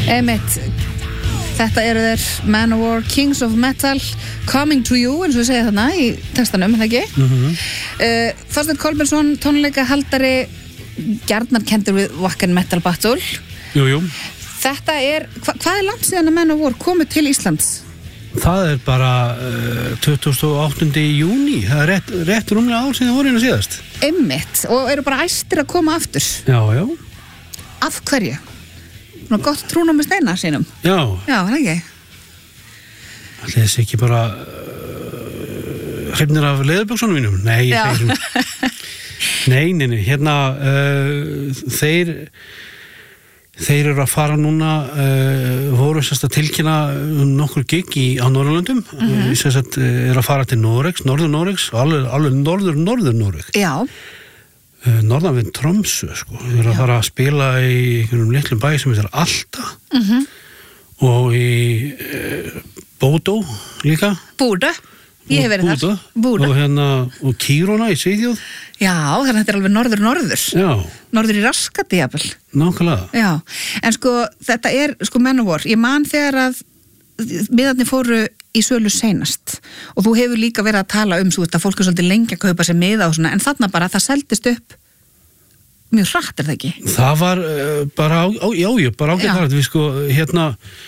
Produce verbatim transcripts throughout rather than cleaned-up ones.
Einmitt. Þetta eru þeir Manowar, Kings of Metal, Coming to You, eins og við segja þarna í textanum, er það ekki? Mm-hmm. Uh, Þorsteinn Kolbeinsson, tónleika haldari, gjarnan kendur við Wacken Metal Battle. Jú, jú. Þetta er, hva, hvað er langt síðan að Manowar komið til Íslands? Það er bara uh, tuttugasta og áttunda júní, það er rétt, rétt rúmlega ár síðan voru hérna síðast. Einmitt, og eru bara æstir að koma aftur. Já, já. Af hverju? Ná gott trúna með steina sínum. Já. Já, er ekki? Það lesi ekki bara uh, hrifnir af leðurböksunum mínum. Nei, ég Já. segir svona. Nei, nei, nei, hérna uh, þeir þeir eru að fara núna uh, voru sérst að tilkynna um nokkur gig í, á Norðurlöndum. Mm-hmm. Sérst að uh, eru að fara til Noregs, Norður Noregs, alveg, alveg Norður, Norður Noreg. Já. Uh, norðan við Tromsø, sko. Þeir eru að fara að spila í einhverjum litlum bæ sem heitir Alta. Mhm. Og í uh, Bodø líka. Búrdu. Ég hef verið Búrdu. þar. Búrdu. Og hérna, og Kiruna í Svíþjóð. Já, þannig að þetta er alveg norður-norður. Já. Norður í Raskati, jafnvel. Nákvæmlega. Já, en sko, þetta er, sko, Manowar. Ég man þegar að miðarnir fóru í sölu seinast og þú hefur líka verið að tala um svo þetta fólk er svolítið lengi að kaupa sér miða og svona, en þarna bara það seldist upp mjög hratt, er það ekki? Það var uh, bara, á, á, já, já, bara ágætt hratt. Við sko, hérna,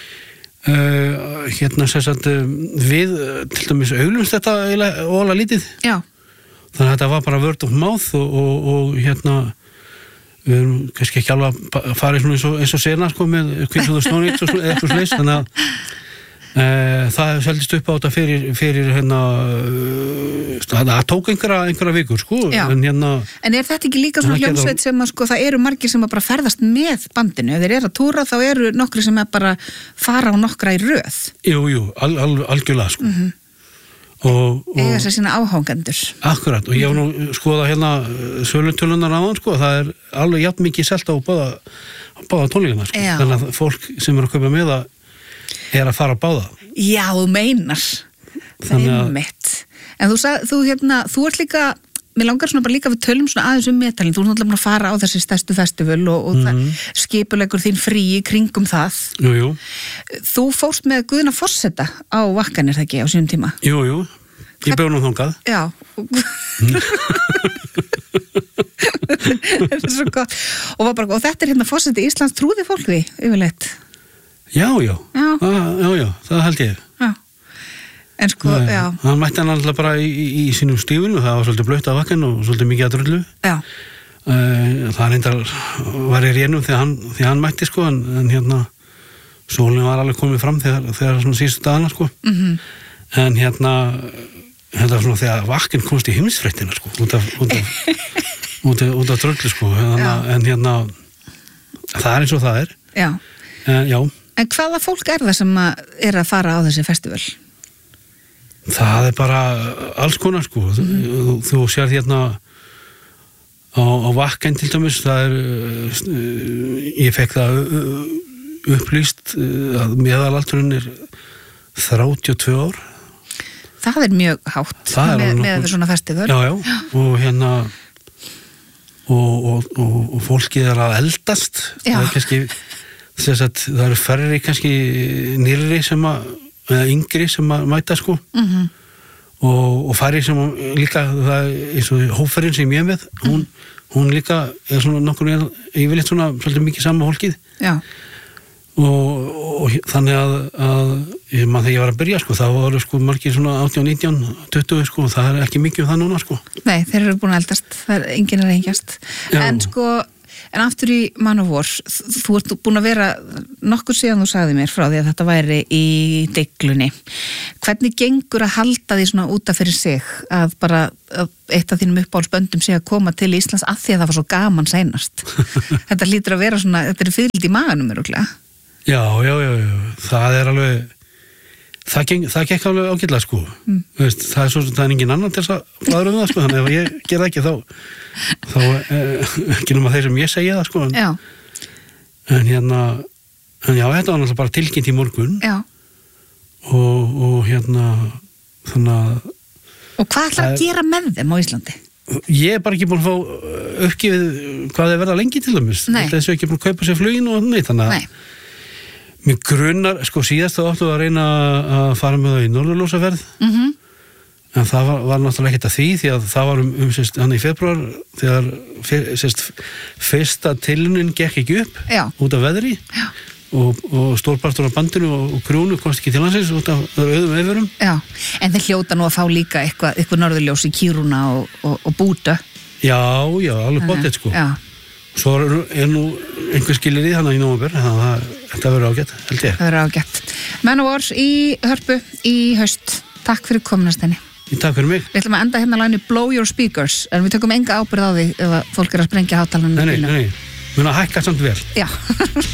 uh, hérna, sérsagt, uh, við, uh, til dæmis, auglumst þetta óalega lítið. Já. Þannig að þetta var bara word of mouth og, og, og hérna, við erum kannski ekki alveg að fara eins og, eins og sena, sko, með Queens of the Stone Age og eða eitthvað slags, þannig að Uh, það seldist upp á þetta fyrir, fyrir hérna uh, það tók einhverja, einhverja vikur sko. en, hérna, en er þetta ekki líka svona hljómsveit sem að sko það eru margir sem að bara ferðast með bandinu, ef þeir eru að túra þá eru nokkri sem að bara fara á nokkra í röð? Jú, jú, al, al, algjörlega sko. Mm-hmm. og, og eiga sér sína áhangendur. Akkurat, og ég hef nú skoðað hérna sölutölunar aðan sko, það er alveg jafn mikið selt á báða, báða tónleikana sko. Þannig að fólk sem eru að kaupa með það er að fara að báða. Já, þú meinar. Það er mitt. En þú, sag, þú, hérna, þú ert líka, mér langar svona bara líka við tölum svona aðeins um metalin, þú ert náttúrulega að fara á þessi stærstu festival og, og mm-hmm. það skipulegur þín frí í kringum það. Jú, jú. Þú fórst með Guðna Forseta á Wacken, er það ekki, á sínum tíma? Jú, jú. Ég bjóð nú þangað. Já. Þetta er svo gott. Og, var bara, og þetta er hérna Forseti Íslands, trúði fólk því, yfirleitt? Já, já, já. Ah, já, já, það held ég. Já, en sko, Nei, já. Hann mætti hann alltaf bara í, í, í sínum stífinu, það var svolítið blautt af Wacken og svolítið mikið að drullu. Já. Uh, það reyndar var í rénum þegar hann, þegar hann mætti, sko, en, en hérna, sólinn var alveg komið fram þegar, þegar svona síðustu dagana, sko. Mm-hmm. En hérna, þetta var svona þegar Wacken komst í heimsfréttina, sko, út af, út af, út af, út af drullu, sko. Þannig, en hérna, það er eins og það er. Já. En, já. En hvaða fólk er það sem að er að fara á þessi festival? Það er bara alls konar sko. Mm-hmm. Þú, þú sér hérna á, á Wacken til dæmis, það er uh, ég fekk það uh, upplýst uh, að meðalaldurinn er þrjátíu og tvö ár. Það er mjög hátt með, með svona festival. Já, já, já. Og hérna og, og, og, og fólkið er að eldast. Já. Það er kannski þess að það eru færri kannski nýrri sem að, eða yngri sem að mæta sko. Mm-hmm. og, og færri sem að, líka það er eins og hópferðin sem ég er með, hún, hún líka er svona nokkur yfirleitt svona svolítið mikið sama fólkið. Já. Og, og þannig að, að ég man þegar ég var að byrja sko, það voru sko margir svona átján, nítján, tuttugu sko, það er ekki mikið um það núna sko. Nei, þeir eru búin að eldast, það er enginn að reyngjast. En sko En aftur í Manowar, þú ert búin að vera nokkur síðan þú sagði mér frá því að þetta væri í deiglunni. Hvernig gengur að halda því svona út af fyrir sig að bara að eitt af þínum uppáhaldsböndum sé að koma til Íslands að því að það var svo gaman seinast? Þetta hlýtur að vera svona, þetta er fyrirld í maganum öruglega. Já, já, já, já, það er alveg, það, geng, það gekk alveg ágætlega sko. Mm. Veist, það er svo, það er engin annan til þess að flaður um það sko, þannig ef ég ger það ekki þá þá eh, ekki nema þeir sem ég segja það sko en, en hérna en já, þetta var náttúrulega bara tilkynnt í morgun og, og hérna þannig að Og hvað ætlar að gera með þeim á Íslandi? Ég er bara ekki búin að fá uppgefið hvað þeir verða lengi til dæmis þessu ekki búin að kaupa sér flugin og neitt þannig að Mér grunnar, sko síðast þá áttu að reyna að fara með það í norðurljósaferð Mhm. en það var, var náttúrulega ekkert að því því að það var um, um sérst, hann í februar þegar fyr, sérst, fyrsta tilunin gekk ekki upp Já. út af veðri Já. og, og stórpartur af bandinu og, og krúnu komst ekki til landsins út af auðum yfirum. Já, en þeir hljóta nú að fá líka eitthvað, eitthvað norðurljós í Kíruna og, og, og Búta. Já, já, alveg bóttið sko. Já. Svo er, er nú einhver skilir í þannig í nóvember, þannig að þetta verður ágætt, held ég. Það verður ágætt. Manowar í Hörpu í haust. Takk fyrir kominastinni. Takk fyrir mig. Við ætlum að enda hérna læginu Blow Your Speakers, en við tökum enga ábyrgð á því ef að fólk er að sprengja hátalarnir. Nei, nei, nei, nei. Muna hækka samt vel. Já.